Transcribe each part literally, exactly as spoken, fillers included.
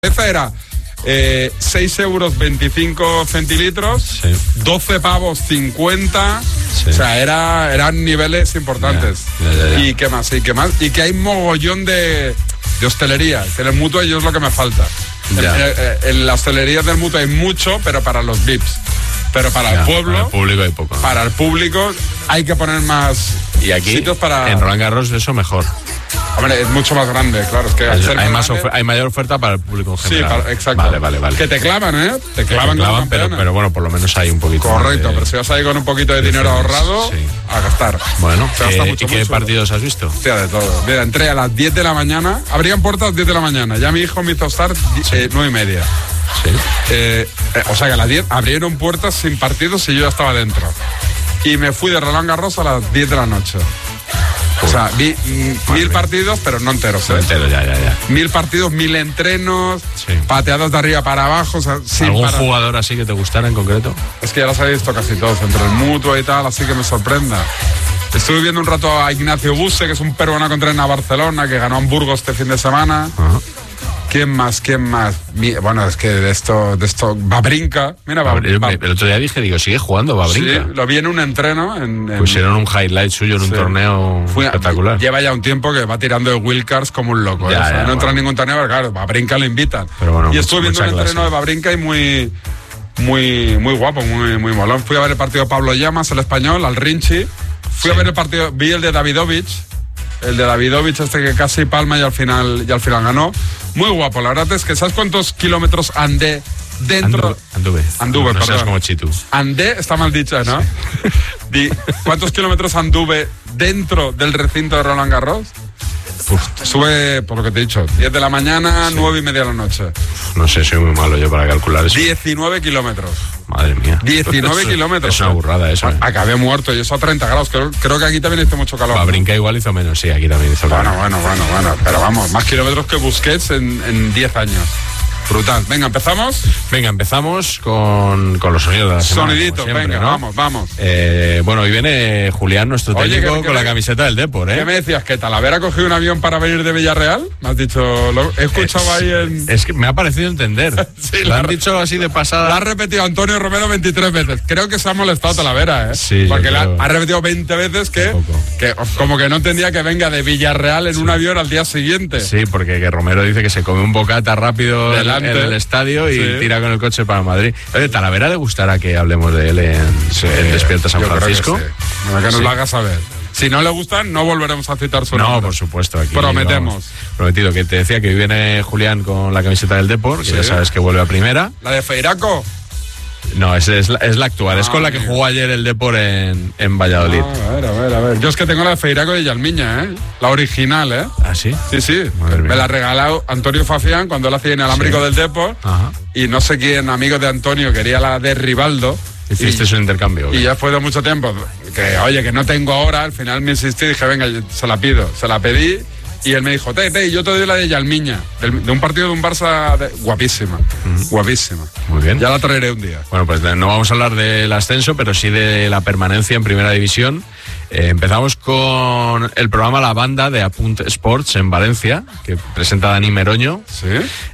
Esta era eh, seis euros veinticinco centilitros, sí. doce pavos cincuenta, sí. O sea, era, eran niveles importantes. Ya, ya, ya, ya. ¿Y qué más? ¿Y qué más? Y que hay mogollón de, de hostelería, que en el Mutua yo es lo que me falta. En, en, en la hostelería del Mutua hay mucho, pero para los V I Ps. Pero para ya, el pueblo, para el público hay poco. Para el público hay que poner más y aquí, sitios para... En Roland Garros eso mejor. Hombre, es mucho más grande, claro. Es que hay, hay, más más hay mayor oferta para el público en general. Sí, para, exacto. Vale, vale, vale. Que te clavan, ¿eh? Te clavan, te clavan pero, pero bueno, por lo menos hay un poquito. Correcto, de, pero si vas ahí con un poquito de dinero ahorrado, sí. A gastar. Bueno, gasta ¿qué, mucho, ¿y qué mucho, partidos has visto? Hostia, de todo. Mira, entré a las diez de la mañana, abrían puertas a las diez de la mañana, ya mi hijo me hizo estar sí. eh, nueve y media. Sí. Eh, eh, o sea que a las diez abrieron puertas sin partidos y yo ya estaba dentro. Y me fui de Roland Garros a las diez de la noche. O sea, vi mm, mil partidos, pero no enteros. ¿eh? No enteros, ya, ya, ya. Mil partidos, mil entrenos, sí. Pateadas de arriba para abajo. O sea, ¿algún para... jugador así que te gustara en concreto? Es que ya los he visto casi todos, entre el Mutua y tal, así que me sorprenda. Estuve viendo un rato a Ignacio Buse, que es un peruano que entrena a Barcelona, que ganó en Burgos este fin de semana. Uh-huh. ¿Quién más? ¿Quién más? Bueno, es que de esto, de esto, Babrinka. Mira, Babrinka. El otro día dije, digo, sigue jugando Babrinka. Sí, lo vi en un entreno. En, en... Pusieron un highlight suyo en un sí. torneo Fui, espectacular. Lleva ya un tiempo que va tirando de wildcards como un loco. Ya, ¿eh? O sea, ya, no bueno. entra en ningún torneo, pero claro, Babrinka lo invitan. Pero bueno, y estuve viendo un clase. entreno de Babrinka y muy, muy, muy guapo, muy, muy molón. Fui a ver el partido de Pablo Llamas, el español, al Rinchi. Fui sí. a ver el partido, vi el de Davidovich. El de Davidovich, este que casi palma y al final, y al final ganó. Muy guapo, la verdad es que ¿sabes cuántos kilómetros andé dentro? Anduve. Anduve, no, no perdón. como Chitu. Andé, está mal dicho, ¿no? Sí. ¿Cuántos kilómetros anduve dentro del recinto de Roland Garros? Uf. Sube, por lo que te he dicho, diez de la mañana, sí. nueve y media de la noche. Uf, no sé, soy muy malo yo para calcular eso. diecinueve kilómetros. Madre mía. diecinueve kilómetros. Es una burrada eso. ¿eh? Acabé muerto y eso a treinta grados. Creo, creo que aquí también hizo mucho calor. La brinca igual hizo menos, sí, aquí también hizo bueno, calor. Bueno, bueno, bueno, bueno. Pero vamos, más kilómetros que Busquets en, en diez años. Brutal. Venga, ¿empezamos? Venga, empezamos con, con los sonidos de la semana. Sonidito, siempre, venga, ¿no? vamos, vamos. Eh, bueno, hoy viene Julián, nuestro Oye, técnico, que, que con me, la camiseta del Depor, ¿eh? ¿Qué me decías? ¿Que Talavera ha cogido un avión para venir de Villarreal? Me has dicho... Lo, he escuchado es, ahí en... Es que me ha parecido entender. Sí, lo han dicho así de pasada. Lo ha repetido Antonio Romero veintitrés veces. Creo que se ha molestado Talavera, ¿eh? Sí, porque la, ha repetido veinte veces que, que como que no entendía que venga de Villarreal en sí. un avión al día siguiente. Sí, porque que Romero dice que se come un bocata rápido Delante. en el estadio y sí. tira con el coche para Madrid. Oye, ¿Talavera le gustará que hablemos de él en, sí, en Despierta San Francisco? Que, sí. no, que nos sí. lo haga saber. Si no le gustan, no volveremos a citar su no, nombre. No, por supuesto. Aquí Prometemos. Vamos, prometido. Que te decía que hoy viene Julián con la camiseta del Depor, que sí. ya sabes que vuelve a primera. ¿La de Feiraco? No, es, es, la, es la actual. Ah, es con la que amigo. jugó ayer el Depor en, en Valladolid. Ah, a ver, a ver, a ver. Yo es que tengo la de Feiraco de Yalmiña, ¿eh? La original, ¿eh? ¿Ah, sí? Sí, sí. Me la ha regalado Antonio Fafián cuando él hacía inalámbrico sí. del Depor. Ajá. Y no sé quién, amigo de Antonio, quería la de Rivaldo. Hiciste un intercambio. ¿okay? Y ya después de mucho tiempo, que oye, que no tengo ahora, al final me insistí y dije, venga, se la pido. Se la pedí y él me dijo, te, te, yo te doy la de Yalmiña, del, de un partido de un Barça de, guapísima, uh-huh. guapísima. Muy bien. Ya la traeré un día. Bueno, pues no vamos a hablar del ascenso, pero sí de la permanencia en Primera División. Eh, empezamos con el programa La Banda de Apunt Sports en Valencia, que presenta Dani Meroño. Sí.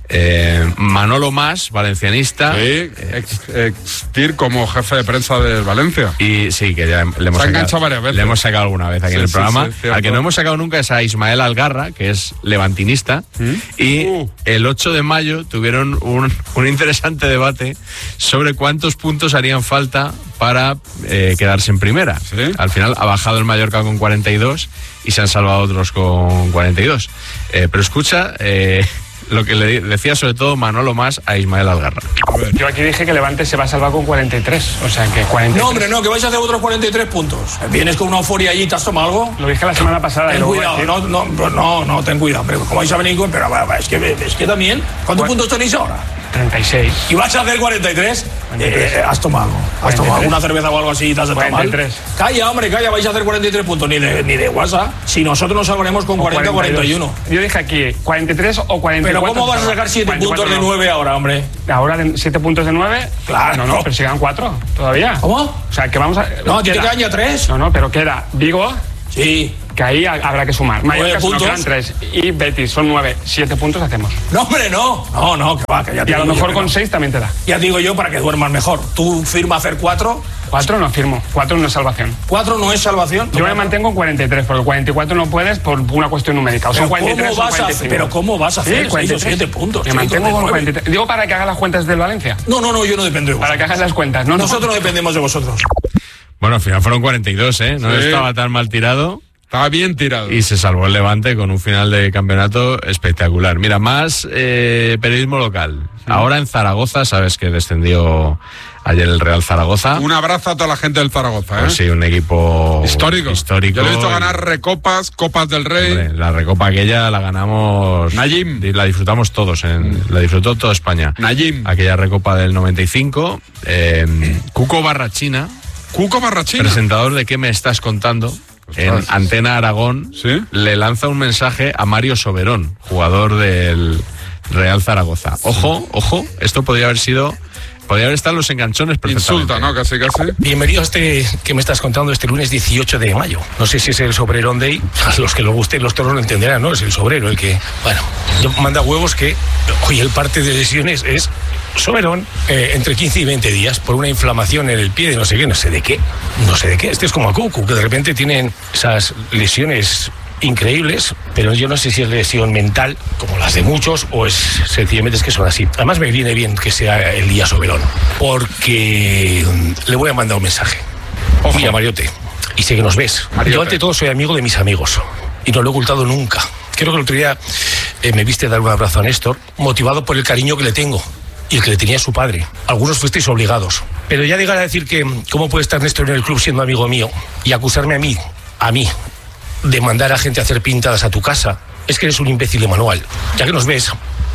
Eh, Manolo Mas, valencianista. Sí, ex, ex Tir como jefe de prensa del Valencia. Y sí, que ya le hemos, sacado, varias veces. le hemos sacado alguna vez aquí sí, en el programa. Sí, sí, al que no hemos sacado nunca es a Ismael Algarra, que es levantinista. ¿Mm? Y uh. el ocho de mayo tuvieron un, un interesante debate sobre cuántos puntos harían falta para eh, quedarse en primera. ¿Sí? Al final ha bajado el Mallorca con cuarenta y dos y se han salvado otros con cuarenta y dos. Eh, pero escucha eh, lo que le decía sobre todo Manolo Mas a Ismael Algarra. Yo aquí dije que Levante se va a salvar con cuarenta y tres. O sea, que cuarenta y tres. No, hombre, no, que vais a hacer otros cuarenta y tres puntos. ¿Vienes con una euforia allí? ¿Te has tomado algo? Lo dije la semana pasada. Ten cuidado, no, no, no, no, ten cuidado. Pero ¿cómo vais a venir con...? Pero es que, es que también... ¿Cuántos bueno, puntos tenéis ahora? treinta y seis. ¿Y vas a hacer cuarenta y tres? cuarenta y tres. Eh, has tomado. Has cuarenta y tres. tomado una cerveza o algo así y te has tomado cuarenta y tres. Calla, hombre, calla, vais a hacer cuarenta y tres puntos. Ni de, ni de WhatsApp. Si nosotros nos salvaremos con cuarenta o cuarenta y uno. Yo dije aquí cuarenta y tres o cuarenta y cuatro. Pero ¿cómo vas a sacar siete puntos de nueve ahora, hombre? Ahora de siete puntos de nueve. Claro. No, no, pero si quedan cuatro todavía. ¿Cómo? O sea, que vamos a... No, ¿a ti te quedan ya tres? No, no, pero queda Vigo. Sí. Que ahí ha- habrá que sumar. Mallorca puntos. nos quedan tres. Y Betis son nueve. Siete puntos hacemos. No, hombre, no. No, no, que va, que ya te Y a lo digo yo mejor que con no. seis también te da. Ya digo yo para que duermas mejor. Tú firma hacer cuatro. Cuatro no firmo. Cuatro no es salvación. Cuatro no es salvación. Yo me mantengo en cuarenta y tres, porque cuarenta y cuatro no puedes por una cuestión numérica. O son Pero cuarenta y tres ¿cómo o vas a cuarenta y hacer- cinco. pero ¿cómo vas a hacer Sí, seis o cuarenta y tres. siete puntos, Me chico, mantengo de con nueve? cuarenta y tres. Digo para que hagas las cuentas del Valencia. No, no, no, yo no dependo de vosotros. Para que hagas las cuentas. No, no. Nosotros no dependemos de vosotros. Bueno, al final fueron cuarenta y dos, ¿eh? No Sí. estaba tan mal tirado. Estaba bien tirado. Y se salvó el Levante con un final de campeonato espectacular. Mira, más eh, periodismo local. Ahora en Zaragoza, sabes que descendió ayer el Real Zaragoza. Un abrazo a toda la gente del Zaragoza, ¿eh? Pues sí, un equipo Histórico. histórico. Yo le he visto ganar recopas, copas del Rey. Hombre, la recopa aquella la ganamos. Nayim. La disfrutamos todos, en, la disfrutó toda España. Nayim. Aquella recopa del noventa y cinco. Eh, Cuco Barrachina, Cuco Barrachina. presentador de ¿Qué me estás contando? En Ostras. Antena Aragón, ¿Sí? le lanza un mensaje a Mario Soberón, jugador del Real Zaragoza. Ojo, ojo, esto podría haber sido, podría haber estado en los enganchones perfectamente. Insulta, ¿no? Casi, casi. Bienvenido a este que me estás contando este lunes dieciocho de mayo. No sé si es el Sobrerón Day. A los que les gusten los toros lo entenderán, ¿no? Es el sobrero el que... Bueno, yo manda huevos que hoy el parte de lesiones es Soberón eh, entre quince y veinte días por una inflamación en el pie de no sé qué, no sé de qué. No sé de qué. Este es como a Cucu, que de repente tienen esas lesiones increíbles, pero yo no sé si es lesión mental, como las de muchos, o es sencillamente es que son así. Además me viene bien que sea el día Soberón, porque le voy a mandar un mensaje. Mira, Mariote, y sé que nos ves. Mariote. Yo ante todo soy amigo de mis amigos, y no lo he ocultado nunca. Creo que el otro día eh, me viste dar un abrazo a Néstor, motivado por el cariño que le tengo y el que le tenía a su padre. Algunos fuisteis obligados. Pero ya llegar a decir que cómo puede estar Néstor en el club siendo amigo mío y acusarme a mí, a mí, de mandar a gente a hacer pintadas a tu casa, es que eres un imbécil de manual. Ya que nos ves,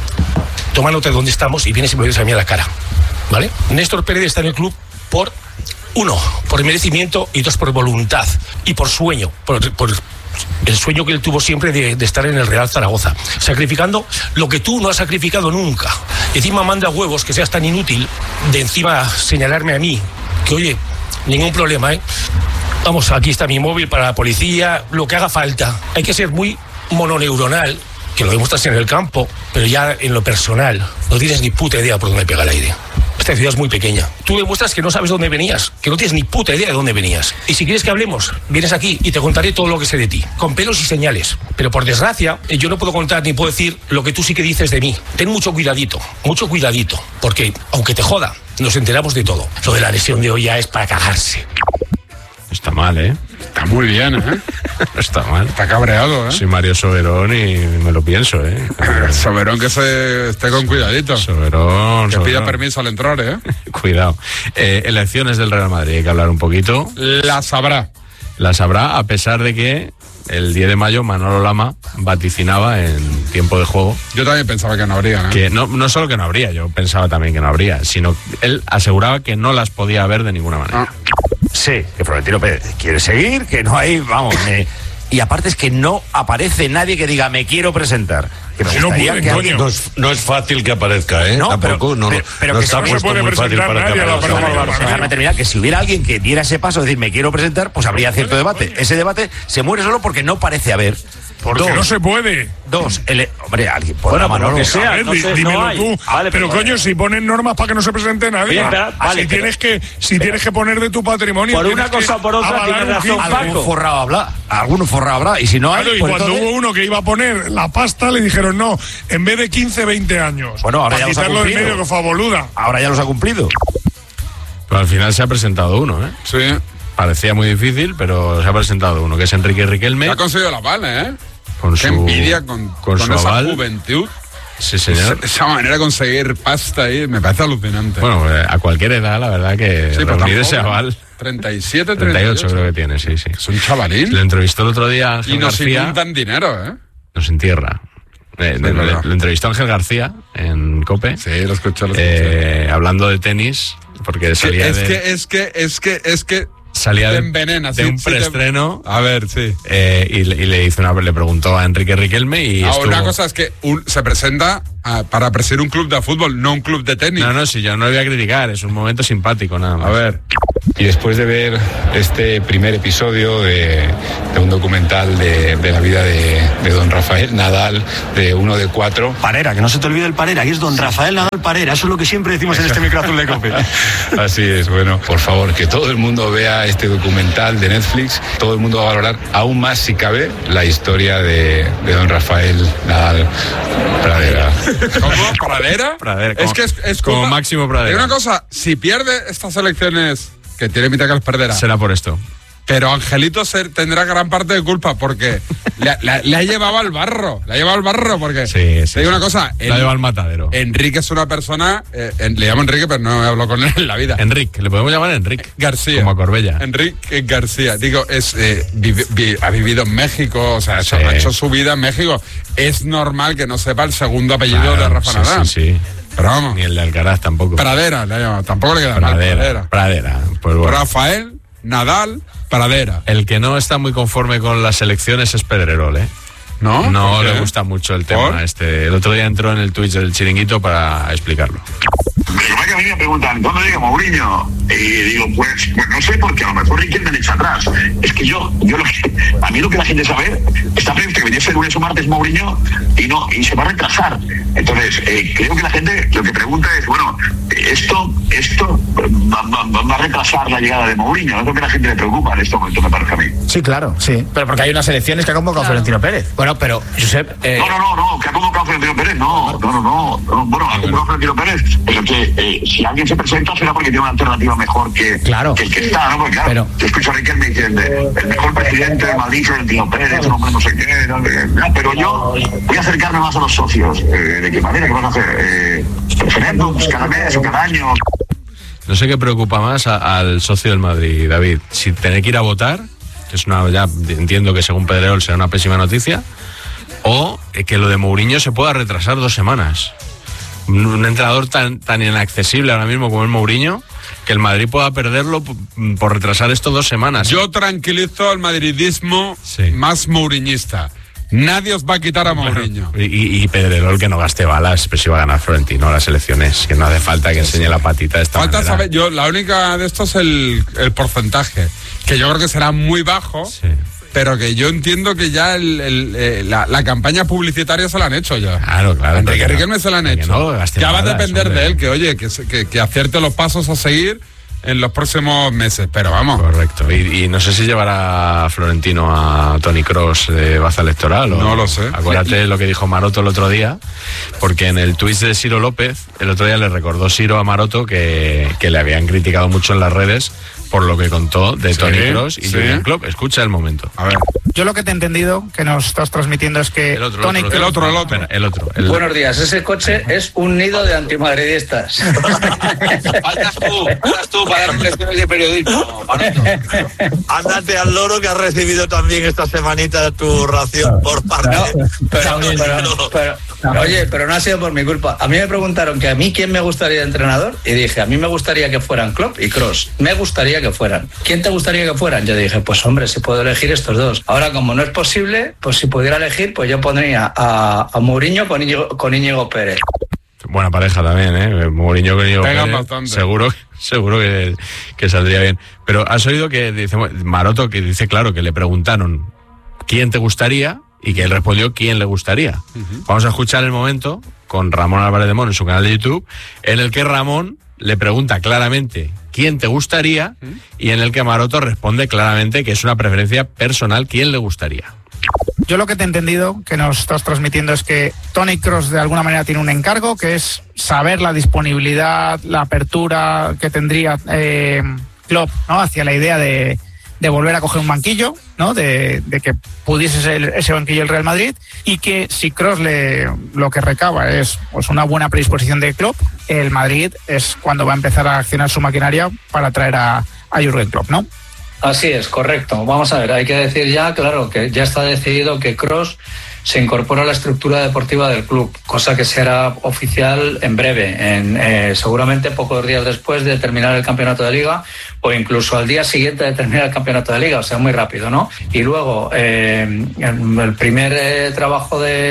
toma nota de dónde estamos y vienes y me ves a mí a la cara, ¿vale? Néstor Pérez está en el club por, uno, por merecimiento y dos, por voluntad y por sueño, por, por el sueño que él tuvo siempre de, de estar en el Real Zaragoza, sacrificando lo que tú no has sacrificado nunca. Y encima manda huevos que seas tan inútil de encima señalarme a mí, que oye, ningún problema, ¿eh? Vamos, aquí está mi móvil para la policía, lo que haga falta. Hay que ser muy mononeuronal, que lo demuestras en el campo, pero ya en lo personal no tienes ni puta idea por dónde pega el aire. Esta ciudad es muy pequeña. Tú demuestras que no sabes dónde venías, que no tienes ni puta idea de dónde venías. Y si quieres que hablemos, vienes aquí y te contaré todo lo que sé de ti, con pelos y señales. Pero por desgracia, yo no puedo contar ni puedo decir lo que tú sí que dices de mí. Ten mucho cuidadito, mucho cuidadito, porque aunque te joda, nos enteramos de todo. Lo de la lesión de hoy ya es para cagarse. Está mal, ¿eh? Está muy bien, ¿eh? No está mal. Está cabreado, ¿eh? Soy Mario Soberón y me lo pienso, ¿eh? Soberón que se esté con cuidadito. Soberón, Que Soberón. pida permiso al entrar, ¿eh? Cuidado. Eh, elecciones del Real Madrid, hay que hablar un poquito. La sabrá. Las habrá, a pesar de que el diez de mayo Manolo Lama vaticinaba en tiempo de juego Yo también pensaba que no habría, ¿eh? que no, no solo que no habría, yo pensaba también que no habría, sino él aseguraba que no las podía haber de ninguna manera. Ah. Sí, que Florentino Pérez quiere seguir, que no hay, vamos, me- y aparte es que no aparece nadie que diga me quiero presentar. Que me Si no gustaría pueden, que coño. alguien- No es, no es fácil que aparezca, ¿eh? No, Tampoco, pero- no, pero- pero no que está no se puesto puede muy fácil presentar para que nadie a la aparezca. persona Déjame, Barça. déjame terminar, que si hubiera alguien que diera ese paso, decir me quiero presentar, pues habría cierto debate. Ese debate se muere solo porque no parece haber. Porque Dos. no se puede. Dos, el, hombre, alguien, por Bueno, la pero mano, que no. sea. A ver, entonces di- dímelo no hay. tú. Vale, pero pero- coño, si ponen normas para que no se presente nadie. Bien, pero- vale, si pero- tienes que, si tienes que poner de tu patrimonio. Por una tienes que cosa o por otra avalar tienes un razón, quince. Paco. Algún forrado habrá, algún forrado habrá, y si no hay, Claro, y pues cuando entonces- hubo uno que iba a poner la pasta, le dijeron no, en vez de quince, veinte años. Bueno, ahora para ya los ha quitarlo de cumplido. medio, que fue a boluda. ahora ya los ha cumplido. Pero al final se ha presentado uno, ¿eh? Sí. Parecía muy difícil, pero se ha presentado uno, que es Enrique Riquelme. Ha conseguido la bala, ¿eh? Con Qué su, envidia con, con con su esa aval. juventud. Sí, señor. Esa, esa manera de conseguir pasta ahí me parece alucinante. Bueno, eh, a cualquier edad, la verdad que sí, pero reunir tampoco, ese aval. treinta y siete, treinta y ocho treinta y ocho creo que tiene, sí, sí. Es un chavalín. Le entrevistó el otro día Ángel Y nos García. inundan dinero, ¿eh? Nos entierra. Eh, Sí, le, verdad. le- le entrevistó Ángel García en COPE. Sí, lo escuché, lo escuché. eh, hablando de tenis, porque Sí, salía es de, que, es que, es que, es que salía te de, envenena, de sí, un sí te- preestreno. A ver, sí. eh, y, le- y le hizo una, le preguntó a Enrique Riquelme y Ahora, estuvo, una cosa es que un- se presenta a, para presidir un club de fútbol, no un club de tenis. No, no, si yo no le voy a criticar, es un momento simpático nada más. A ver. Y después de ver este primer episodio de, de un documental de, de la vida de, de don Rafael Nadal, de uno de cuatro. Parera, que no se te olvide el Parera, aquí es don Rafael Nadal Parera, eso es lo que siempre decimos en este micro azul de COPE. Así es, bueno, por favor, que todo el mundo vea este documental de Netflix, todo el mundo va a valorar aún más, si cabe, la historia de, de don Rafael Nadal Pradera. ¿Cómo? ¿Pradera? Pradera, es como, que es, es como culpa- Máximo Pradera. Hay una cosa, si pierde estas elecciones, que tiene pinta que las perderá, Será por esto. pero Angelito se, tendrá gran parte de culpa porque le, le- le ha llevado al barro, le ha llevado al barro porque Sí, sí, te digo sí. una cosa, La lleva al matadero. Enrique es una persona, eh, en- le llamo Enrique pero no hablo con él en la vida. Enrique, le podemos llamar Enrique. García. Como a Corbella. Enrique García. Digo, es eh, vivi- vi- ha vivido en México, o sea, ha hecho, Sí. ha hecho su vida en México. Es normal que no sepa el segundo apellido Claro, de Rafa sí, Nadal. sí, sí. Pero vamos, Ni el de Alcaraz tampoco. Pradera, le ha llamado. Tampoco le queda mal, Pradera. Pradera. Pradera. Pues bueno. Rafael Nadal Pradera. El que no está muy conforme con las elecciones es Pedrerol, ¿eh? ¿No? No ¿Por le qué? gusta mucho el tema ¿Por? este. El otro día entró en el Twitch del Chiringuito para explicarlo. Igual que a mí me preguntan, ¿cuándo llega Mourinho? Y digo, pues, pues no sé, porque a lo mejor Riquelme me echa atrás. Es que yo, yo lo que, a mí lo que la gente sabe, está previsto que viniese el lunes o martes Mourinho y no, y se va a retrasar. Entonces, eh, creo que la gente lo que pregunta es, bueno, esto, esto va, va- va a retrasar la llegada de Mourinho. Es lo que a la gente le preocupa en este momento, me parece a mí. Sí, claro, sí. Pero porque hay unas elecciones que ha convocado Florentino Pérez. Bueno, pero, Josep... Eh... No, no, no, no, que ha convocado Florentino Pérez, no, no, no, no, no. Bueno, ha convocado Florentino Pérez, pero que eh, si alguien se presenta será porque tiene una alternativa mejor que, Claro. que el que está, ¿no? Porque claro, Pero- yo escucho a Riquelme diciendo, el mejor presidente de Madrid, Florentino Pérez, un hombre no sé qué, no, Eh, no, pero yo voy a acercarme más a los socios. Eh, ¿De qué manera? ¿Qué van a hacer? Eh, ¿Referéndums cada mes o cada año? No sé qué preocupa más a- al socio del Madrid, David. Si tener que ir a votar, que es una, ya entiendo que según Pedrerol será una pésima noticia, o eh, que lo de Mourinho se pueda retrasar dos semanas. Un, un entrenador tan, tan inaccesible ahora mismo como es Mourinho, que el Madrid pueda perderlo p- por retrasar esto dos semanas. Yo tranquilizo al madridismo Sí. más mouriñista. Nadie os va a quitar a Mourinho. Y, y, y Pedrerol que no gaste balas, pues si va a ganar Florentino las elecciones, que no hace falta que enseñe la patita de esta Falta manera. saber, yo, la única de esto es el, el porcentaje, que yo creo que será muy bajo, Sí. pero que yo entiendo que ya el, el, eh, la, la campaña publicitaria se la han hecho ya. Claro, claro. Enrique pero que no- Riquelme se la han que hecho. no gaste ya va a balas, depender hombre. de él, que oye, que, se- que, que acierte los pasos a seguir en los próximos meses, pero vamos. Correcto. Y, y no sé si llevará Florentino a Toni Kroos de baza electoral. O, No lo sé. Acuérdate lo que dijo Maroto el otro día, porque en el tuit de Ciro López, el otro día le recordó Ciro a Maroto que, que le habían criticado mucho en las redes por lo que contó de Sí, Toni Kroos y sí. Jürgen Klopp. Escucha el momento. A ver. Yo lo que te he entendido que nos estás transmitiendo es que El otro, Toni el otro, el otro, el otro. Espera, el otro. el- Buenos días, ese coche es un nido de antimadridistas. Faltas tú, faltas tú para dar lecciones de periodismo. Ándate al loro que has recibido también esta semanita tu ración por parte. No, pero, pero- pero- oye, pero no ha sido por mi culpa. A mí me preguntaron que a mí quién me gustaría de entrenador y dije, a mí me gustaría que fueran Klopp y Kroos. Me gustaría que fueran. ¿Quién te gustaría que fueran? Yo dije, pues hombre, si puedo elegir estos dos. Ahora, como no es posible, pues si pudiera elegir, pues yo pondría a, a Mourinho con Íñigo, con Íñigo Pérez. Buena pareja también, ¿eh? Mourinho con Íñigo Pegan Pérez, bastante. Seguro, seguro que, que saldría bien. Pero has oído que dice Maroto, que dice claro, que le preguntaron quién te gustaría y que él respondió quién le gustaría. Uh-huh. Vamos a escuchar el momento con Ramón Álvarez de Mon en su canal de YouTube, en el que Ramón le pregunta claramente quién te gustaría uh-huh. y en el que Maroto responde claramente que es una preferencia personal quién le gustaría. Yo lo que te he entendido que nos estás transmitiendo es que Toni Kroos de alguna manera tiene un encargo, que es saber la disponibilidad, la apertura que tendría eh, Klopp, ¿no? Hacia la idea de, de volver a coger un banquillo, ¿no? De, de que pudiese ser ese banquillo el Real Madrid, y que si Kroos le, lo que recaba es pues, una buena predisposición de Klopp, el Madrid es cuando va a empezar a accionar su maquinaria para traer a, a Jürgen Klopp, ¿no? Así es, correcto. Vamos a ver, hay que decir ya, claro, que ya está decidido que Kroos se incorpora a la estructura deportiva del club, cosa que será oficial en breve, en, eh, seguramente pocos días después de terminar el campeonato de Liga o incluso al día siguiente de terminar el campeonato de Liga, o sea, muy rápido, ¿no? Y luego, eh, el primer eh, trabajo de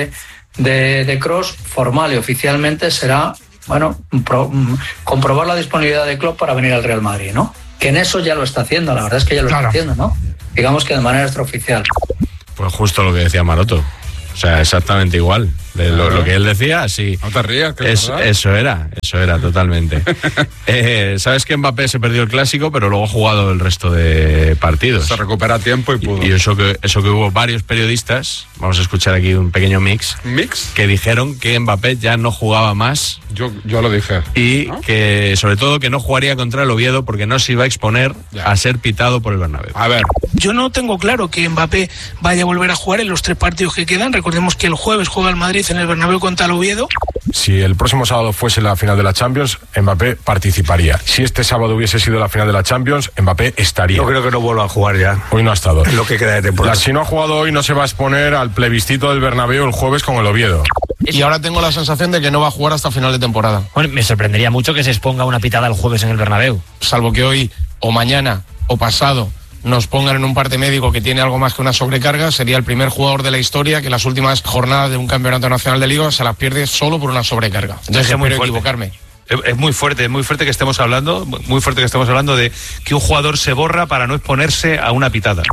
de, de Kroos, formal y oficialmente, será, bueno, pro, comprobar la disponibilidad de Klopp para venir al Real Madrid, ¿no? Que en eso ya lo está haciendo, la verdad es que ya lo claro. está haciendo, ¿no? Digamos que de manera extraoficial. Pues justo lo que decía Maroto. O sea, exactamente igual. De lo, lo que él decía, sí. No te rías, que es, eso era, eso era totalmente. eh, Sabes que Mbappé se perdió el clásico, pero luego ha jugado el resto de partidos. Se recupera tiempo y pudo. Y, y eso que eso que hubo varios periodistas, vamos a escuchar aquí un pequeño mix. ¿Mix? Que dijeron que Mbappé ya no jugaba más. Yo, yo lo dije. Y ¿no? que sobre todo que no jugaría contra el Oviedo porque no se iba a exponer ya. a ser pitado por el Bernabéu. A ver. Yo no tengo claro que Mbappé vaya a volver a jugar en los tres partidos que quedan. Recordemos que el jueves juega el Madrid en el Bernabéu contra el Oviedo. Si el próximo sábado fuese la final de la Champions, Mbappé participaría. Si este sábado hubiese sido la final de la Champions, Mbappé estaría. Yo creo que no vuelva a jugar ya. Hoy no ha estado. Lo que queda de temporada. Si no ha jugado hoy, no se va a exponer al plebiscito del Bernabéu el jueves con el Oviedo. Y ahora tengo la sensación de que no va a jugar hasta final de temporada. Bueno, me sorprendería mucho que se exponga una pitada el jueves en el Bernabéu. Salvo que hoy, o mañana, o pasado, nos pongan en un parte médico que tiene algo más que una sobrecarga, sería el primer jugador de la historia que las últimas jornadas de un campeonato nacional de liga se las pierde solo por una sobrecarga. Entonces, es muy espero fuerte. equivocarme. Es muy fuerte, es muy fuerte que estemos hablando, muy fuerte que estemos hablando de que un jugador se borra para no exponerse a una pitada.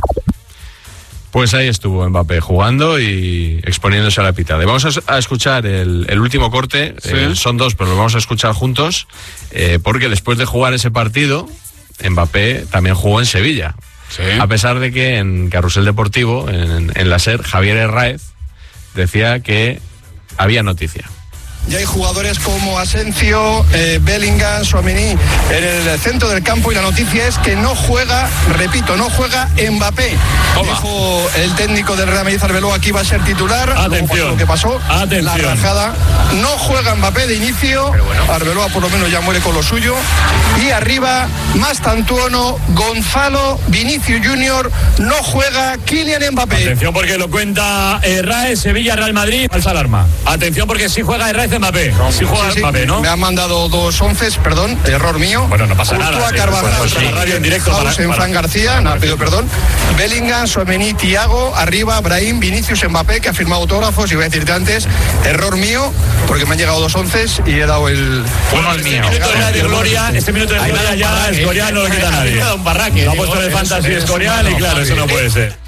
Pues ahí estuvo Mbappé jugando y exponiéndose a la pitada. Y vamos a, a escuchar el, el último corte, ¿sí? eh, son dos, pero lo vamos a escuchar juntos, eh, porque después de jugar ese partido, Mbappé también jugó en Sevilla. Sí. A pesar de que en Carrusel Deportivo, en, en la SER, Javier Herráez decía que había noticia. Ya hay jugadores como Asensio, eh, Bellingham, Tchouaméni en el centro del campo y la noticia es que no juega, repito, no juega Mbappé. Toma. Dijo el técnico del Real Madrid, Arbeloa, que iba a ser titular. Atención. Lo que pasó, Atención. la rajada. No juega Mbappé de inicio. Bueno. Arbeloa por lo menos ya muere con lo suyo. Y arriba, Mastantuono, Gonzalo, Vinicius Junior, no juega Kylian Mbappé. Atención porque lo cuenta Herráez, Sevilla, Real Madrid. Falsa alarma. Atención porque sí juega Herráez Mbappé. Sí juega sí, sí. Mbappé, ¿no? Me han mandado dos once, perdón, error mío. Bueno, no pasa Courtois, nada. Carvajal, pues, pues, sí. radio en directo House, para, en para, Fran García, para, no, pido perdón. Bellingham, Tchouaméni, Thiago, arriba, Brahim, Vinicius, Mbappé, que ha firmado autógrafos. Y voy a decirte antes, error mío, porque me han llegado dos once y he dado el... Uno al mío. Este minuto de gloria, este minuto de gloria ya Escorial no lo quita nadie. No ha puesto el fantasy Escorial y claro, eso no puede ser.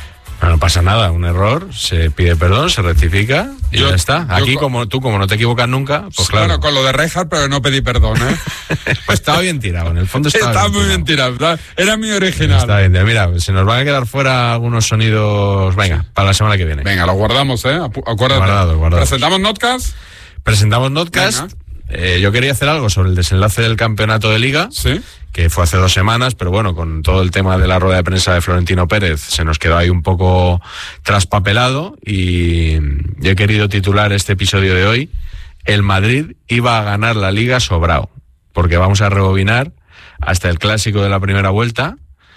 No pasa nada, un error, se pide perdón, se rectifica y yo, ya está. Aquí, yo, como tú, como no te equivocas nunca, pues claro. Bueno, con lo de Rijkaard, pero no pedí perdón, ¿eh? Pues estaba bien tirado, en el fondo estaba, estaba bien muy bien tirado. tirado. Era mi original. Está bien, mira, se nos van a quedar fuera algunos sonidos, venga, para la semana que viene. Venga, lo guardamos, ¿eh? Acuérdate. Guardado, guardado. ¿Presentamos Notcast? Presentamos Notcast. Eh, yo quería hacer algo sobre el desenlace del campeonato de Liga, ¿sí? Que fue hace dos semanas, pero bueno, con todo el tema de la rueda de prensa de Florentino Pérez se nos quedó ahí un poco traspapelado y yo he querido titular este episodio de hoy: el Madrid iba a ganar la Liga sobrao, porque vamos a rebobinar hasta el clásico de la primera vuelta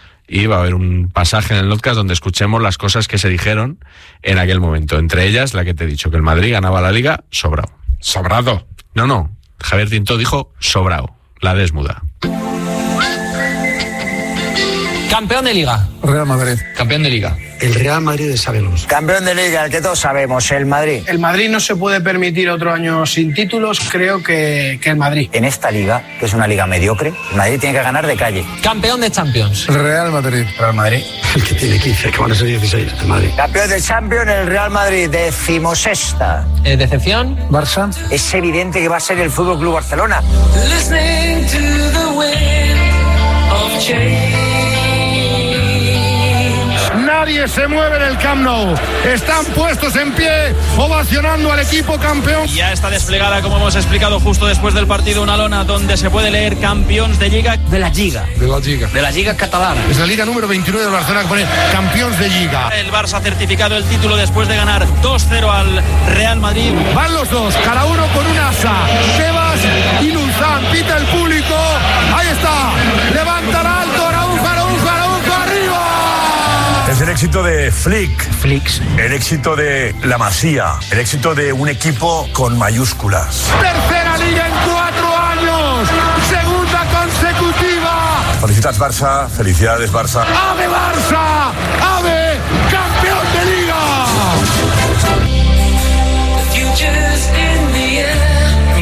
y va a haber un pasaje en el podcast donde escuchemos las cosas que se dijeron en aquel momento, entre ellas la que te he dicho, que el Madrid ganaba la Liga sobrao. ¿Sobrado? No, no, Javier Tintó dijo sobrao, la desmuda. Campeón de Liga. Real Madrid. Campeón de Liga. El Real Madrid de sabemos. Campeón de Liga, el que todos sabemos, el Madrid. El Madrid no se puede permitir otro año sin títulos, creo que, que el Madrid. En esta liga, que es una liga mediocre, el Madrid tiene que ganar de calle. Campeón de Champions. El Real Madrid. Real Madrid. El que tiene quince, que van a ser dieciséis, el Madrid. Campeón de Champions, el Real Madrid, decimosexta. Eh, ¿Decepción? Barça. Es evidente que va a ser el F C Barcelona. Listening to the wind of change. Nadie se mueve en el Camp Nou. Están puestos en pie, ovacionando al equipo campeón. Ya está desplegada, como hemos explicado justo después del partido, una lona donde se puede leer campeones de Liga. De la Liga. De la Liga. De la Liga catalana. Es la Liga número veintinueve de Barcelona que pone campeones de Liga. El Barça ha certificado el título después de ganar dos cero al Real Madrid. Van los dos, cada uno con un asa. Tebas y Luzán. Pita el público. Ahí está. Levantará alto Araujo, Araujo, Araujo, arriba. Es el éxito de Flick, Flicks. el éxito de la Masía, el éxito de un equipo con mayúsculas. Tercera Liga en cuatro años, segunda consecutiva. Felicitats Barça, felicidades Barça. ¡Ave Barça! ¡Ave campeón de Liga!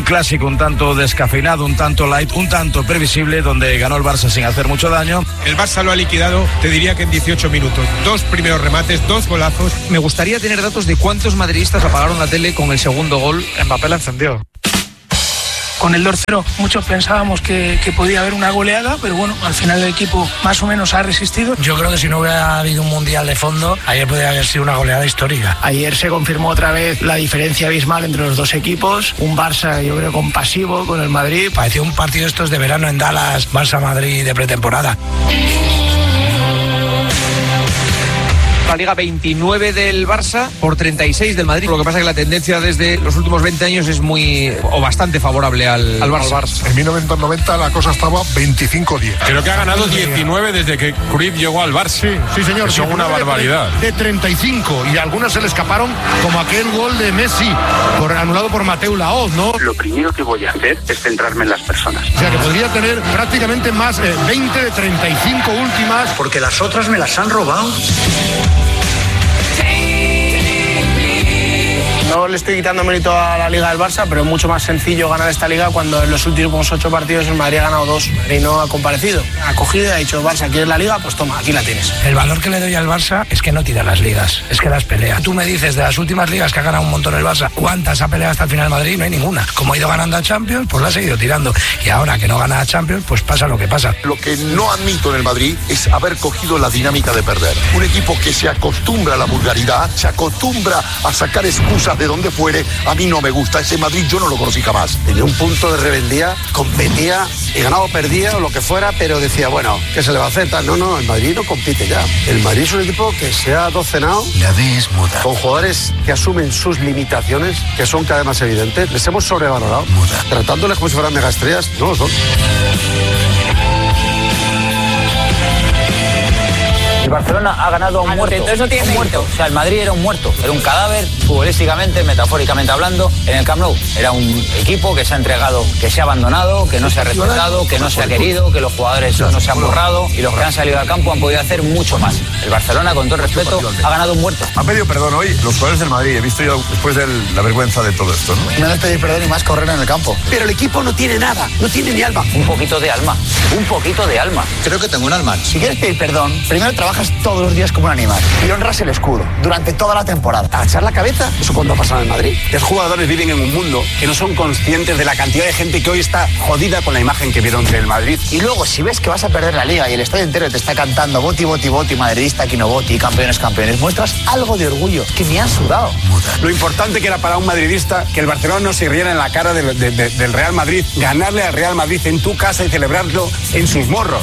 clásico un tanto descafeinado, un tanto light, un tanto previsible, donde ganó el Barça sin hacer mucho daño. El Barça lo ha liquidado, te diría que en dieciocho minutos. Dos primeros remates, dos golazos. Me gustaría tener datos de cuántos madridistas apagaron la tele con el segundo gol. Mbappé la encendió. Con el dos cero muchos pensábamos que, que podía haber una goleada, pero bueno, al final el equipo más o menos ha resistido. Yo creo que si no hubiera habido un mundial de fondo, ayer podría haber sido una goleada histórica. Ayer se confirmó otra vez la diferencia abismal entre los dos equipos. Un Barça, yo creo, compasivo con el Madrid. Parecía un partido estos de verano en Dallas, Barça-Madrid de pretemporada. La Liga veintinueve del Barça por treinta y seis del Madrid. Lo que pasa es que la tendencia desde los últimos veinte años es muy o bastante favorable al, al, Barça. al Barça. En mil novecientos noventa la cosa estaba veinticinco diez. Creo que ha ganado diecinueve desde que Cruyff llegó al Barça. Sí, sí señor. Son una barbaridad. De treinta y cinco y algunas se le escaparon, como aquel gol de Messi por, anulado por Mateu Laoz, ¿no? Lo primero que voy a hacer es centrarme en las personas. O sea que podría tener prácticamente más eh, veinte de treinta y cinco últimas. Porque las otras me las han robado. No le estoy quitando mérito a la Liga del Barça, pero es mucho más sencillo ganar esta Liga cuando en los últimos ocho partidos el Madrid ha ganado dos. Y no ha comparecido. Ha cogido y ha dicho, Barça, ¿quieres la Liga? Pues toma, aquí la tienes. El valor que le doy al Barça es que no tira las ligas, es que las pelea. Tú me dices de las últimas ligas que ha ganado un montón el Barça, ¿cuántas ha peleado hasta el final el Madrid? No hay ninguna. Como ha ido ganando a Champions, pues la ha seguido tirando. Y ahora que no gana a Champions, pues pasa lo que pasa. Lo que no admito en el Madrid es haber cogido la dinámica de perder. Un equipo que se acostumbra a la vulgaridad, se acostumbra a sacar excusas de donde fuere. A mí no me gusta, ese Madrid yo no lo conocí jamás. Tenía un punto de rebeldía, competía y ganaba o perdía o lo que fuera, pero decía, bueno, ¿qué se le va a hacer? No, no, el Madrid no compite ya. El Madrid es un equipo que se ha docenado. La D es muda. Con jugadores que asumen sus limitaciones, que son cada vez más evidentes. Les hemos sobrevalorado. Muda. Tratándoles como si fueran megaestrellas, no lo son. El Barcelona ha ganado a un muerto, entonces no tiene un muerto. O sea, el Madrid era un muerto, era un cadáver, futbolísticamente, metafóricamente hablando, en el Camp Nou. Era un equipo que se ha entregado, que se ha abandonado, que no se ha respetado, que no se ha querido, que los jugadores no se han borrado y los que han salido al campo han podido hacer mucho más. El Barcelona, con todo respeto, ha ganado un muerto. Han pedido perdón hoy los jugadores del Madrid. He visto yo después de la vergüenza de todo esto, ¿no? No les pedir perdón y más correr en el campo. Pero el equipo no tiene nada, no tiene ni alma. Un poquito de alma, un poquito de alma. Creo que tengo un alma. Si quieres pedir perdón, primero trabajas todos los días como un animal y honras el escudo durante toda la temporada. Agachar la cabeza, eso cuando ha pasado en Madrid. Los jugadores viven en un mundo que no son conscientes de la cantidad de gente que hoy está jodida con la imagen que vieron del Madrid. Y luego, si ves que vas a perder la Liga y el estadio entero te está cantando Boti, Boti, Boti, madridista, aquí no Boti, campeones, campeones, muestras algo de orgullo que me han sudado. Lo importante que era para un madridista que el Barcelona no se riera en la cara de, de, de, del Real Madrid, ganarle al Real Madrid en tu casa y celebrarlo en sus morros.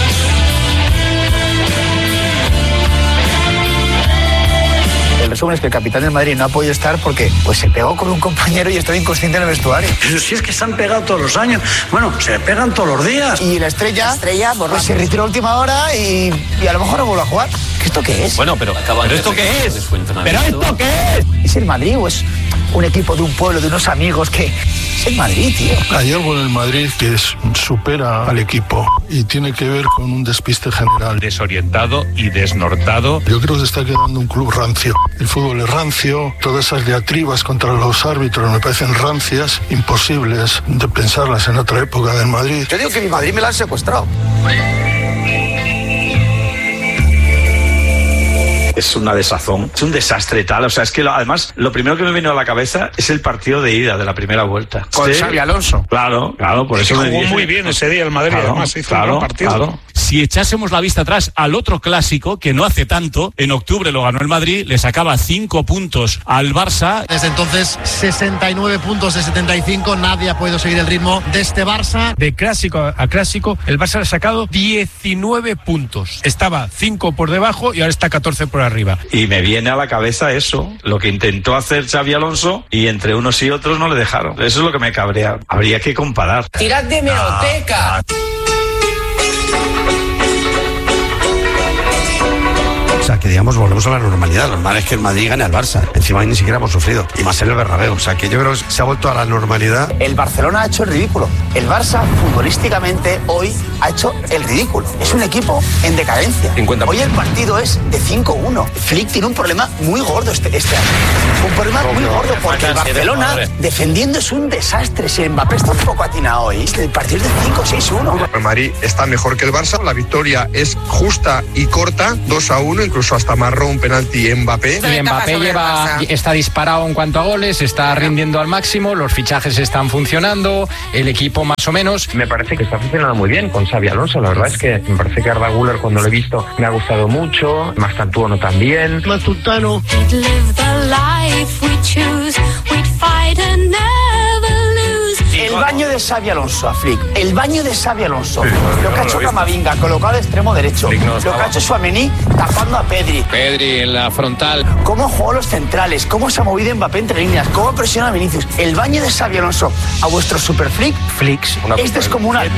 El resumen es que el capitán del Madrid no ha podido estar porque pues se pegó con un compañero y estaba inconsciente en el vestuario. Pero si es que se han pegado todos los años. Bueno, se pegan todos los días. Y la estrella, la estrella pues se retiró a última hora y, y a lo mejor no vuelve a jugar. ¿Qué esto qué es? Bueno, pero, ¿pero esto qué es? ¿Pero esto qué es? ¿Es el Madrid o es un equipo de un pueblo, de unos amigos que... Es el Madrid, tío. Hay algo en el Madrid que es, supera al equipo y tiene que ver con un despiste general. Desorientado y desnortado. Yo creo que se está quedando un club rancio. El fútbol es rancio, todas esas diatribas contra los árbitros me parecen rancias, imposibles de pensarlas en otra época del Madrid. Yo digo que mi Madrid me la han secuestrado. Es una desazón, es un desastre tal, o sea, es que lo, además lo primero que me vino a la cabeza es el partido de ida de la primera vuelta. Con sí. Xabi Alonso. Claro, claro, por es eso que me jugó dije, muy bien ese día el Madrid, claro, además hizo claro, un buen partido. Claro. Si echásemos la vista atrás al otro clásico, que no hace tanto, en octubre lo ganó el Madrid, le sacaba cinco puntos al Barça. Desde entonces, sesenta y nueve puntos de setenta y cinco, nadie ha podido seguir el ritmo de este Barça. De clásico a clásico, el Barça le ha sacado diecinueve puntos. Estaba cinco por debajo y ahora está catorce por arriba. Y me viene a la cabeza eso, lo que intentó hacer Xabi Alonso y entre unos y otros no le dejaron. Eso es lo que me cabrea. Habría que comparar. ¡Tirad de hemeroteca! sea, que digamos, volvemos a la normalidad. Lo normal es que el Madrid gane al Barça. Encima ni siquiera hemos sufrido. Y más en el Bernabéu. O sea, que yo creo que se ha vuelto a la normalidad. El Barcelona ha hecho el ridículo. El Barça, futbolísticamente, hoy ha hecho el ridículo. Es un equipo en decadencia. cincuenta. Hoy el partido es de cinco uno. Flick tiene un problema muy gordo este, este año. Un problema muy gordo porque el Barcelona, defendiendo, es un desastre. Si Mbappé está un poco atinado hoy, el partido es de cinco seis uno. El Madrid está mejor que el Barça. La victoria es justa y corta, dos a uno, incluso hasta marró un penalti Mbappé. Y Mbappé lleva, está disparado en cuanto a goles, está rindiendo al máximo, los fichajes están funcionando, el equipo más o menos. Me parece que está funcionando muy bien con Xabi Alonso. La verdad es que me parece que Arda Güler, cuando lo he visto, me ha gustado mucho. Mastantuono también. Maturtano. El baño de Xabi Alonso a Flick, el baño de Xabi Alonso, sí, lo que ha hecho Camavinga colocado de extremo derecho, no lo que ha hecho Tchouaméni tapando a Pedri. Pedri en la frontal. Cómo jugó los centrales, cómo se ha movido Mbappé entre líneas, cómo presiona a Vinicius. El baño de Xabi Alonso a vuestro super Flick, Flicks, es descomunal.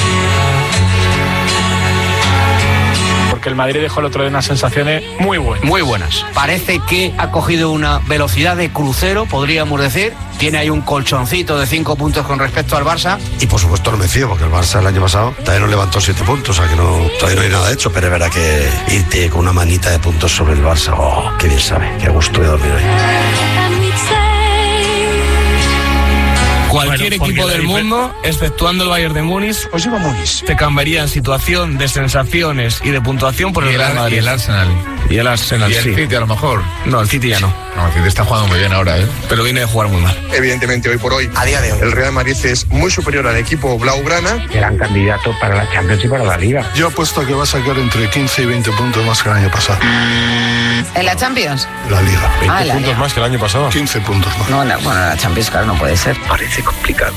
Porque el Madrid dejó el otro de unas sensaciones muy buenas. Muy buenas. Parece que ha cogido una velocidad de crucero, podríamos decir. Tiene ahí un colchoncito de cinco puntos con respecto al Barça. Y por supuesto no me fío, porque el Barça el año pasado también nos levantó siete puntos, o sea que no, todavía no hay nada hecho, pero es verdad que irte con una manita de puntos sobre el Barça, oh, qué bien sabe, qué gusto de dormir hoy. Cualquier bueno, equipo del mundo, exceptuando el Bayern de Múnich, os llevo Múnich, te cambiaría en situación de sensaciones y de puntuación por el Real Madrid. Y el Arsenal. Y el Arsenal, y el sí. City a lo mejor. No, el City ya no. No, el City está jugando muy bien ahora, ¿eh? Pero viene de jugar muy mal. Evidentemente, hoy por hoy, a día de hoy, el Real Madrid es muy superior al equipo blaugrana. Gran candidato para la Champions y para la Liga. Yo apuesto a que va a sacar entre quince y veinte puntos más que el año pasado. ¿En la Champions? La Liga. veinte ah, la puntos Liga. más que el año pasado. quince puntos más. No, la, bueno, la Champions, claro, no puede ser. Parece complicado.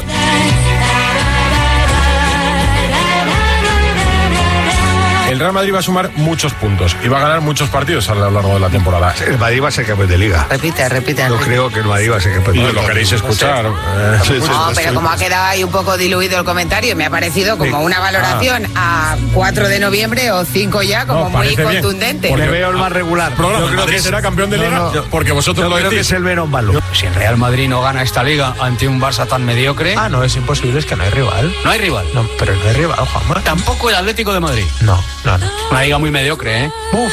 El Real Madrid va a sumar muchos puntos y va a ganar muchos partidos a lo largo de la temporada. El Madrid va a ser campeón de Liga. Repite, repite. Yo creo que el Madrid va a ser campeón de Liga. ¿Lo queréis escuchar? Eh, sí, sí, no, pero como ha quedado ahí un poco diluido el comentario, me ha parecido como una valoración ah. a cuatro de noviembre o cinco ya, como no, muy contundente. Porque le veo el más regular. Programa, yo creo Madrid que será campeón de Liga no, no, porque vosotros yo lo creo decís. que es el menos malo. Si el Real Madrid no gana esta Liga ante un Barça tan mediocre... Ah, no, es imposible, es que no hay rival. No hay rival. No, pero no hay rival, Juanma. Tampoco el Atlético de Madrid. No, no, no. Una Liga muy mediocre, ¿eh? Uf.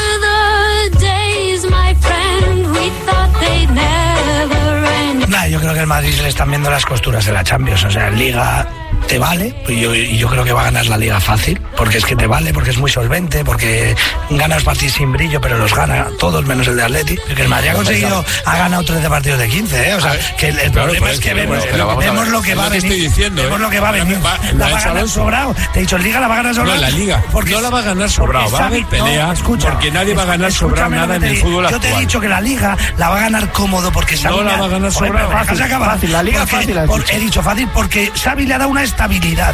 Nah, yo creo que el Madrid se le están viendo las costuras de la Champions. O sea, en Liga te vale, y yo, y yo creo que va a ganar la Liga fácil, porque es que te vale, porque es muy solvente, porque gana los partidos sin brillo, pero los gana todos menos el de Atleti. Porque el Madrid ha conseguido, ha ganado trece partidos de quince, ¿eh? O sea, que el, el claro, problema es que vemos, vemos lo que va a venir. Diciendo, vemos ¿eh? lo que va a venir. Va, la va a ganar sobrado. Te he dicho, en Liga la va a ganar sobrado. No, la Liga porque, no la va a ganar sobrado. Va a haber pelea, no, escucha, porque nadie va a ganar sobrado nada en el fútbol actual. Yo te he dicho que la Liga la va a ganar cómodo, porque Xavi no la va a ganar sobrado. Fácil, fácil, la Liga porque, fácil. Por, he dicho fácil porque Xavi le ha dado una estabilidad.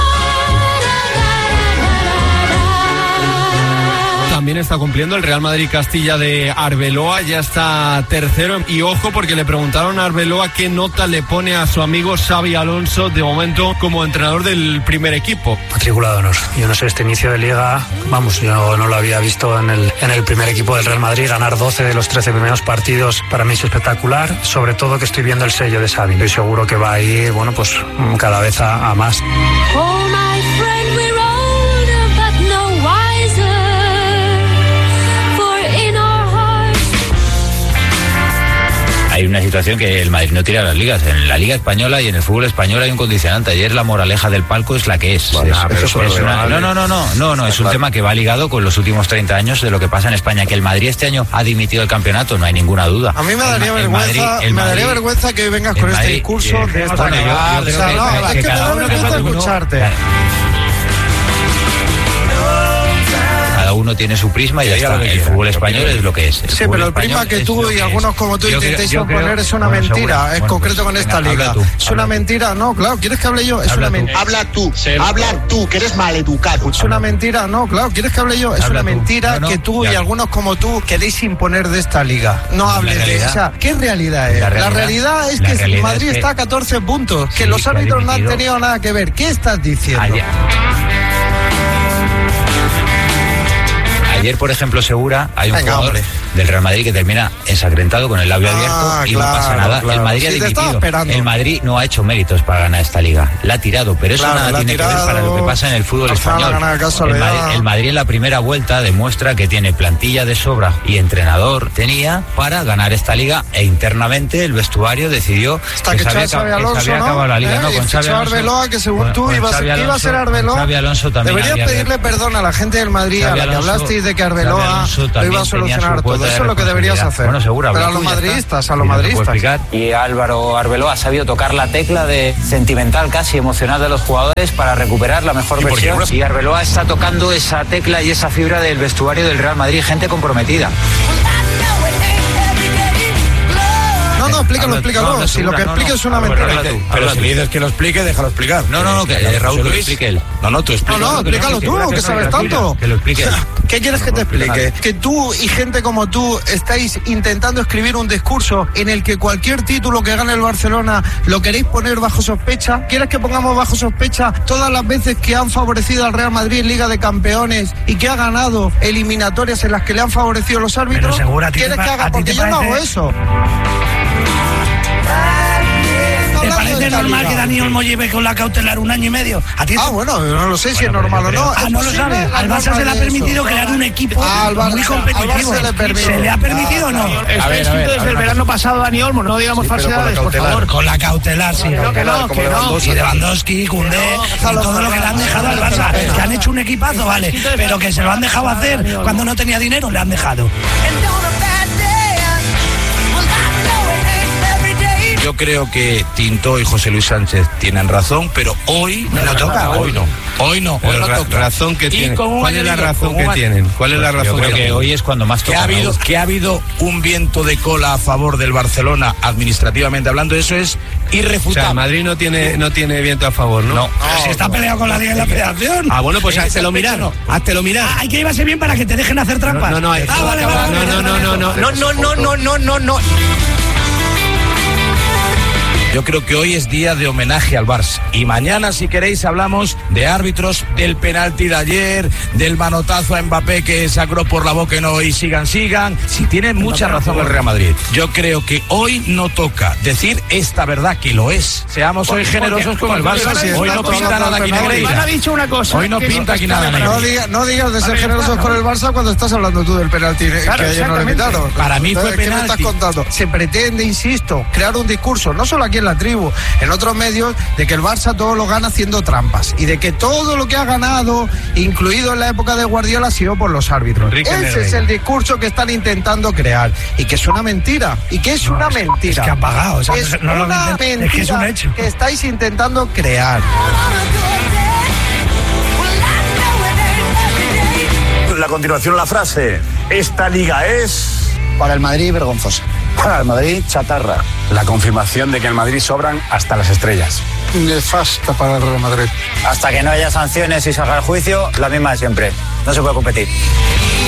También está cumpliendo el Real Madrid Castilla de Arbeloa, ya está tercero. Y ojo, porque le preguntaron a Arbeloa qué nota le pone a su amigo Xabi Alonso de momento como entrenador del primer equipo. Matriculado honor. Yo no sé, este inicio de Liga, vamos, yo no lo había visto en el, en el primer equipo del Real Madrid. Ganar doce de los trece primeros partidos para mí es espectacular, sobre todo que estoy viendo el sello de Xavi. Estoy seguro que va a ir, bueno, pues cada vez a, a más. Oh, my friend, we're older, but no wiser. Hay una situación que el Madrid no tira las ligas. En la Liga Española y en el fútbol español hay un condicionante. Ayer la moraleja del palco es la que es. Bueno, es, eso es, es una, no, no, no, no, no, no. Es un tema que va ligado con los últimos treinta años de lo que pasa en España. Que el Madrid este año ha dimitido el campeonato, no hay ninguna duda. A mí me daría el, vergüenza, el Madrid, el me daría Madrid, vergüenza que vengas con Madrid, este discurso eh, de esta bueno, manera. yo, yo o sea, que, no, que, es que, que me da vergüenza escucharte. Uno, cada uno tiene su prisma y ya está. El fútbol español es lo que es. Sí, pero el prisma que tú y algunos como tú intentáis imponer es una mentira, es concreto con esta liga. Es una mentira, no, claro, ¿quieres que hable yo? Es una mentira. Habla tú, habla tú, que eres maleducado. Es una mentira, no, claro, ¿quieres que hable yo? Es una mentira que tú y algunos como tú queréis imponer de esta liga. No hables de esa. ¿Qué realidad es? La realidad es que Madrid está a catorce puntos, que los árbitros no han tenido nada que ver. ¿Qué estás diciendo? Ayer, por ejemplo, Segura, hay un Venga, jugador hombre. del Real Madrid que termina ensangrentado con el labio Ah, abierto y claro, no pasa nada. claro. El Madrid Sí, ha te estaba dimitido. esperando. El Madrid no ha hecho méritos para ganar esta liga. La ha tirado, pero eso Claro, nada la ha tiene que ver tirado, para lo que pasa en el fútbol al final español. ha ganado El casualidad. Madrid, el Madrid en la primera vuelta demuestra que tiene plantilla de sobra y entrenador tenía para ganar esta liga, e internamente el vestuario decidió Hasta que que se había, echó a Xabi acab- que se Alonso, había ¿no? acabado la liga. ¿Eh? No, Y con fichó Xabi a Alonso, Arbeloa, que según con- tú con ibas- Xabi iba a Alonso- ser Arbeloa. con Xabi Alonso también Deberías había- pedirle perdón a la gente del Madrid, Xabi a la que Alonso- hablasteis de que Xabi Arbeloa Alonso lo también iba a tenía solucionar su todo. cuota de Eso es lo que deberías responsabilidad. hacer. Bueno, seguro, Pero a habla los tú, ya está. madridistas, a Y los no te puedo madridistas. explicar. Y Álvaro Arbeloa ha sabido tocar la tecla de sentimental, casi emocional de los jugadores para recuperar la mejor versión. Y Arbeloa está tocando esa tecla y esa fibra del vestuario del Real Madrid, gente comprometida. No, no, explícalo, Habla- explícalo. no, habla si lo Segura, que no, explique no. es una Habla, mentira. habla tú. Pero Habla si tú. le dices que lo explique, déjalo explicar. No, no, no, que eh, Raúl que lo explique él. No, no, tú No, explica. no, explícalo tú, que sabes tanto. Que lo explique él. ¿Qué quieres que te explique? Que tú y gente como tú estáis intentando escribir un discurso en el que cualquier título que gane el Barcelona lo queréis poner bajo sospecha. ¿Quieres que pongamos bajo sospecha todas las veces que han favorecido al Real Madrid en Liga de Campeones y que ha ganado eliminatorias en las que le han favorecido los árbitros? Pero seguro, ¿a ti te ¿Quieres pa- que haga? a ti Porque te yo no hago parece- eso. ¿Te Hablando parece de esta normal liga. que Dani Olmo lleve con la cautelar un año y medio? ¿A ti Ah, bueno, no lo sé si es normal o no. Ah, ¿Es no lo posible sabes. la Al Barça se le ha norma de permitido eso? crear un equipo Al muy Barça- competitivo. al Barça se le permite. ¿Se le ha permitido o no? Está escrito desde el verano pasado, Dani Olmo, no digamos falsedades, por favor. Con la cautelar, sí. No, que no, que no. Y Lewandowski, Koundé, y todo lo que le han dejado al Barça. Que han hecho un equipazo, vale. Pero que se lo han dejado hacer cuando no tenía dinero, le han dejado. Yo creo que Tintó y José Luis Sánchez tienen razón, pero hoy no toca. Hoy no. Hoy no. Hoy Pero no ra- toca. razón que Y tienen. con un ¿Cuál es la añadido, razón con que un- tienen? ¿Cuál es la Yo razón creo que que hoy es cuando más Que toca. ha, habido, Raúl. que ha habido un viento de cola a favor del Barcelona administrativamente hablando, eso es O sea, irrefutable. el Madrid no tiene, no tiene viento a favor, ¿no? No. Pero si está peleado con la Liga y la Federación. Ah, bueno, pues háztelo mirar. Háztelo mirar. Ah, hay que llevarse bien para que te dejen hacer trampas. No, no, no, Ah, vale, vale, vale. no, no, no, no, No, no, no, no, no, no, no. Yo creo que hoy es día de homenaje al Barça. Y mañana, si queréis, hablamos de árbitros, del penalti de ayer, del manotazo a Mbappé que sacó por la boca y no, y sigan, sigan. Si tiene mucha razón el Real Madrid. Yo creo que hoy no toca decir esta verdad que lo es. Seamos hoy generosos con el Barça. Hoy no pinta nada aquí Iván ha negreira. dicho una cosa. Hoy no que pinta aquí nada No, negreira. diga- no digas de ser Ahí está, generosos ¿no? con el Barça cuando estás hablando tú del penalti que Claro, ayer no le exactamente. quitaron. Para mí fue Entonces, ¿qué me penalti. estás contando? Se pretende, insisto, crear un discurso, no solo aquí en la tribu, en otros medios, de que el Barça todo lo gana haciendo trampas y de que todo lo que ha ganado, incluido en la época de Guardiola, ha sido por los árbitros. Enrique Ese Negreira. es el discurso que están intentando crear y que es una mentira. Y que es una mentira. Es que ha pagado. O sea, Es no lo una dicen, mentira es que es un hecho. que estáis intentando crear. La continuación, la frase. Esta liga es... Para el Madrid, vergonzosa. Para el Madrid, chatarra. La confirmación de que en Madrid sobran hasta las estrellas. Nefasta para el Real Madrid. Hasta que no haya sanciones y salga el juicio, la misma de siempre. No se puede competir.